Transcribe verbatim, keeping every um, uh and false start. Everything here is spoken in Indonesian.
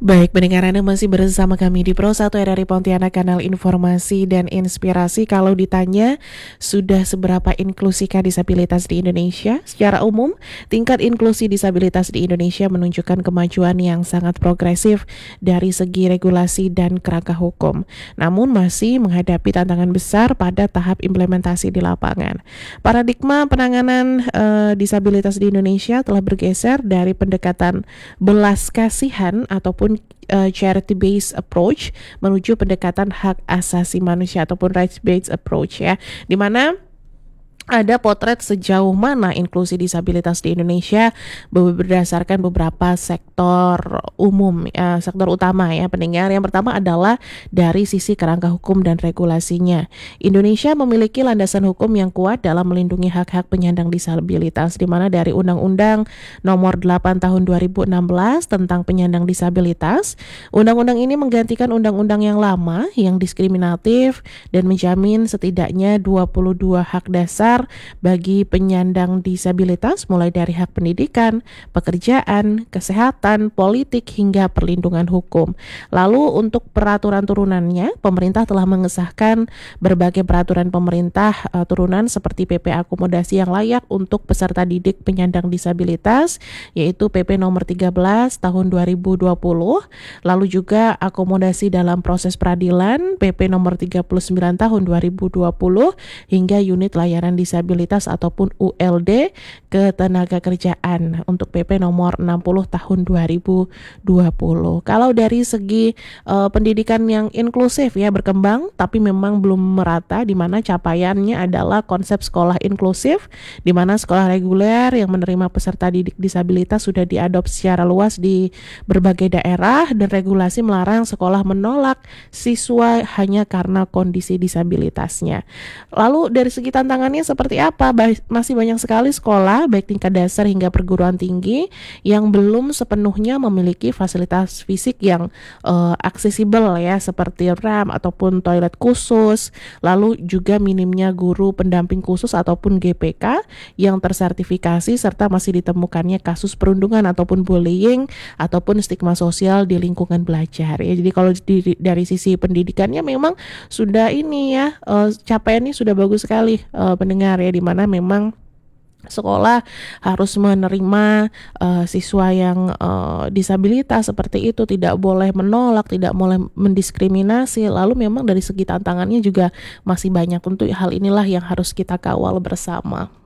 Baik, pendengar Anda masih bersama kami di Pro satu R R I Pontianak, kanal informasi dan inspirasi. Kalau ditanya, sudah seberapa inklusikah disabilitas di Indonesia? Secara umum, tingkat inklusi disabilitas di Indonesia menunjukkan kemajuan yang sangat progresif dari segi regulasi dan kerangka hukum. Namun masih menghadapi tantangan besar pada tahap implementasi di lapangan. Paradigma penanganan eh, disabilitas di Indonesia telah bergeser dari pendekatan belas kasihan ataupun uh, charity based approach menuju pendekatan hak asasi manusia ataupun rights based approach, ya, di mana ada potret sejauh mana inklusi disabilitas di Indonesia berdasarkan beberapa sektor umum, ya, sektor utama, ya pendengar. Yang pertama adalah dari sisi kerangka hukum dan regulasinya. Indonesia memiliki landasan hukum yang kuat dalam melindungi hak-hak penyandang disabilitas, di mana dari Undang-Undang Nomor delapan Tahun dua ribu enam belas tentang penyandang disabilitas. Undang-undang ini menggantikan undang-undang yang lama yang diskriminatif dan menjamin setidaknya dua puluh dua hak dasar bagi penyandang disabilitas, mulai dari hak pendidikan, pekerjaan, kesehatan, politik, hingga perlindungan hukum. Lalu untuk peraturan turunannya, pemerintah telah mengesahkan berbagai peraturan pemerintah uh, turunan seperti P P akomodasi yang layak untuk peserta didik penyandang disabilitas, yaitu P P nomor tiga belas tahun dua ribu dua puluh, lalu juga akomodasi dalam proses peradilan P P nomor tiga puluh sembilan tahun dua ribu dua puluh, hingga unit layanan disabilitas ataupun U L D ketenagakerjaan untuk P P nomor enam puluh tahun dua ribu dua puluh. Kalau dari segi uh, pendidikan yang inklusif, ya, berkembang tapi memang belum merata, di mana capaiannya adalah konsep sekolah inklusif, di mana sekolah reguler yang menerima peserta didik disabilitas sudah diadopsi secara luas di berbagai daerah, dan regulasi melarang sekolah menolak siswa hanya karena kondisi disabilitasnya. Lalu dari segi tantangannya seperti apa? Ba- masih banyak sekali sekolah baik tingkat dasar hingga perguruan tinggi yang belum sepenuhnya memiliki fasilitas fisik yang uh, aksesibel, ya, seperti ramp ataupun toilet khusus. Lalu juga minimnya guru pendamping khusus ataupun G P K yang tersertifikasi, serta masih ditemukannya kasus perundungan ataupun bullying ataupun stigma sosial di lingkungan belajar, ya. Jadi kalau di, dari sisi pendidikannya memang sudah ini, ya, uh, capaiannya sudah bagus sekali, uh, pendengar, ya, di mana memang sekolah harus menerima uh, siswa yang uh, disabilitas seperti itu, tidak boleh menolak, tidak boleh mendiskriminasi. Lalu memang dari segi tantangannya juga masih banyak. Tentu hal inilah yang harus kita kawal bersama.